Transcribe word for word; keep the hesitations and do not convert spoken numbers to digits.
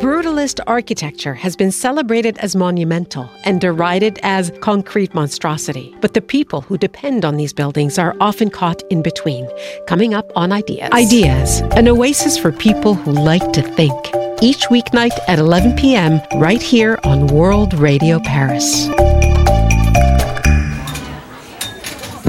Brutalist architecture has been celebrated as monumental and derided as concrete monstrosity. But the people who depend on these buildings are often caught in between. Coming up on Ideas. Ideas, an oasis for people who like to think. Each weeknight at eleven p.m. right here on World Radio Paris.